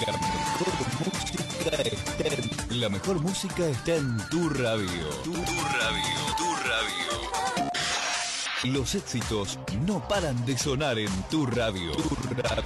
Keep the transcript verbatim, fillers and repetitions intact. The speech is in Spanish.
La mejor música está en tu radio. Tu, tu radio, tu radio. Los éxitos no paran de sonar en tu radio. Tu radio.